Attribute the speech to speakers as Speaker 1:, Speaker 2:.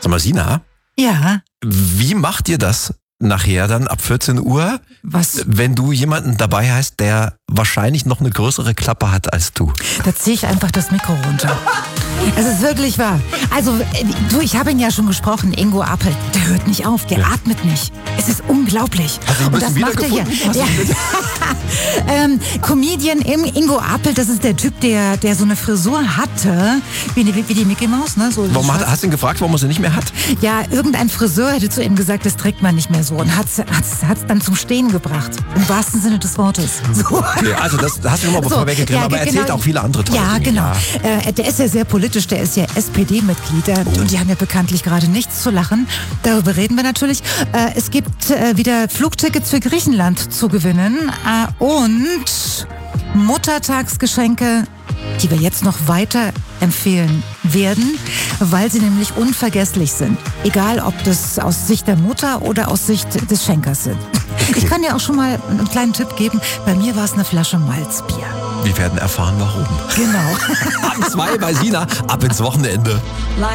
Speaker 1: Sag mal, Sina,
Speaker 2: Ja,
Speaker 1: wie macht ihr das nachher dann ab 14 Uhr,
Speaker 2: was?
Speaker 1: wenn du jemanden dabei hast, der wahrscheinlich noch eine größere Klappe hat als du?
Speaker 2: Da ziehe ich einfach das Mikro runter. Es ist wirklich wahr. Also, du, ich habe ihn ja schon gesprochen, Ingo Appelt. Der hört nicht auf, der atmet nicht. Es ist unglaublich.
Speaker 1: Hast du ihn ein
Speaker 2: Und das
Speaker 1: bisschen
Speaker 2: macht er hier.
Speaker 1: wiedergefunden?
Speaker 2: Comedian Ingo Appelt, das ist der Typ, der so eine Frisur hatte, wie die Mickey Mouse, ne? So
Speaker 1: Warum hast du ihn gefragt, warum er sie nicht mehr hat?
Speaker 2: Ja, irgendein Friseur hätte zu ihm gesagt, das trägt man nicht mehr so und hat's dann zum Stehen gebracht. Im wahrsten Sinne des Wortes. So.
Speaker 1: Okay, also das hast du schon mal
Speaker 2: So,
Speaker 1: vorweggegriffen,
Speaker 2: ja,
Speaker 1: aber er
Speaker 2: genau.
Speaker 1: erzählt auch viele andere tolle
Speaker 2: Ja,
Speaker 1: Dinge.
Speaker 2: genau. Der ist ja sehr politisch, der ist ja SPD-Mitglied und die haben ja bekanntlich gerade nichts zu lachen. Darüber reden wir natürlich. Es gibt wieder Flugtickets für Griechenland zu gewinnen und Muttertagsgeschenke, die wir jetzt noch weiter empfehlen werden, weil sie nämlich unvergesslich sind. Egal, ob das aus Sicht der Mutter oder aus Sicht des Schenkers sind.
Speaker 1: Okay.
Speaker 2: Ich kann dir auch schon mal einen kleinen Tipp geben. Bei mir war es eine Flasche Malzbier.
Speaker 1: Wir werden erfahren, warum.
Speaker 2: Genau.
Speaker 1: Abend 2 bei Sina, ab ins Wochenende.